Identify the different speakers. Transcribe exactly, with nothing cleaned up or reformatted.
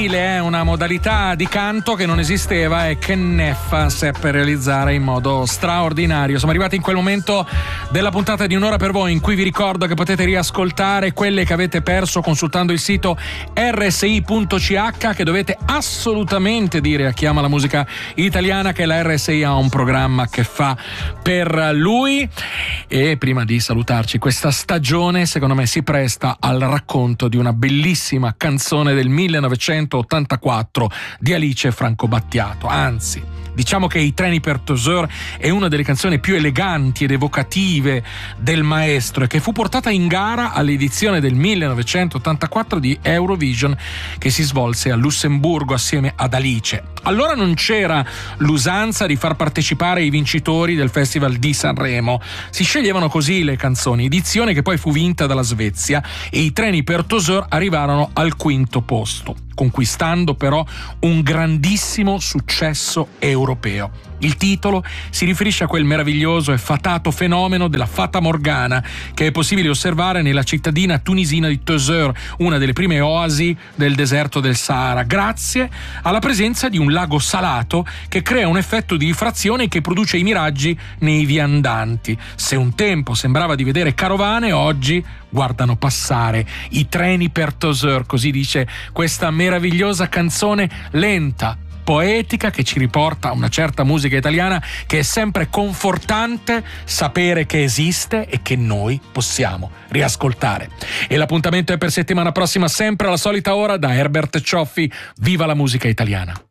Speaker 1: È una modalità di canto che non esisteva e che Neffa seppe realizzare in modo straordinario. Siamo arrivati in quel momento della puntata di Un'ora per voi in cui vi ricordo che potete riascoltare quelle che avete perso consultando il sito erre esse i punto ci acca, che dovete assolutamente dire a chi ama la musica italiana che la erre esse i ha un programma che fa per lui. E prima di salutarci, questa stagione secondo me si presta al racconto di una bellissima canzone del millenovecentottantaquattro di Alice Franco Battiato. Anzi, diciamo che I treni per Teuser è una delle canzoni più eleganti ed evocative del maestro e che fu portata in gara all'edizione del millenovecentottantaquattro di Eurovision, che si svolse a Lussemburgo assieme ad Alice. Allora non c'era l'usanza di far partecipare i vincitori del Festival di Sanremo. Si sceglievano così le canzoni, edizione che poi fu vinta dalla Svezia, e I treni per Teuser arrivarono al quinto posto, conquistando però un grandissimo successo europeo. Il titolo si riferisce a quel meraviglioso e fatato fenomeno della Fata Morgana che è possibile osservare nella cittadina tunisina di Teuser, una delle prime oasi del deserto del Sahara, grazie alla presenza di un lago salato che crea un effetto di rifrazione che produce i miraggi nei viandanti. Se un tempo sembrava di vedere carovane, oggi guardano passare i treni per Teuser, così dice questa meravigliosa canzone lenta, poetica, che ci riporta a una certa musica italiana che è sempre confortante sapere che esiste e che noi possiamo riascoltare. E l'appuntamento è per settimana prossima, sempre alla solita ora, da Herbert Cioffi. Viva la musica italiana!